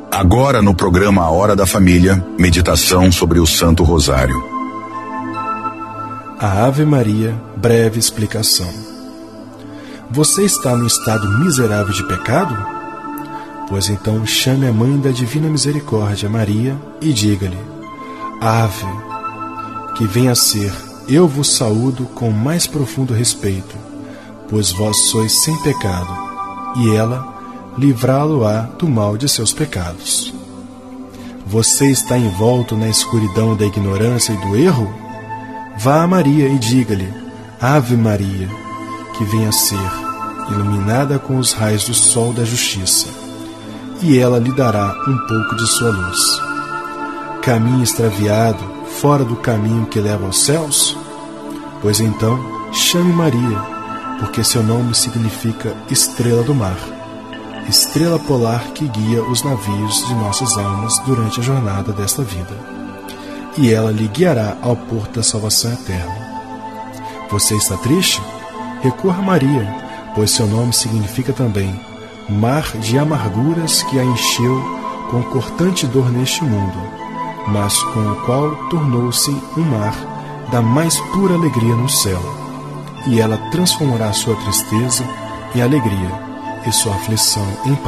Agora no programa A Hora da Família, meditação sobre o Santo Rosário. A Ave Maria, breve explicação. Você está no estado miserável de pecado? Pois então chame a Mãe da Divina Misericórdia, Maria, e diga-lhe: Ave, que venha a ser, eu vos saúdo com mais profundo respeito, pois vós sois sem pecado, e ela livrá-lo-á do mal de seus pecados. Você está envolto na escuridão da ignorância e do erro? Vá a Maria e diga-lhe: Ave Maria, que venha a ser, iluminada com os raios do sol da justiça, e ela lhe dará um pouco de sua luz. Caminho extraviado, fora do caminho que leva aos céus? Pois então, chame Maria, porque seu nome significa estrela do mar, estrela polar que guia os navios de nossas almas durante a jornada desta vida, e ela lhe guiará ao porto da salvação eterna. Você está triste? Recorra a Maria, pois seu nome significa também mar de amarguras que a encheu com cortante dor neste mundo, mas com o qual tornou-se um mar da mais pura alegria no céu, e ela transformará sua tristeza em alegria e sua aflição em paz.